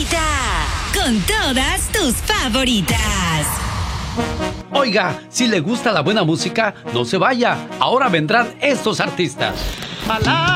favorita. Con todas tus favoritas. Oiga, si le gusta la buena música, no se vaya. Ahora vendrán estos artistas.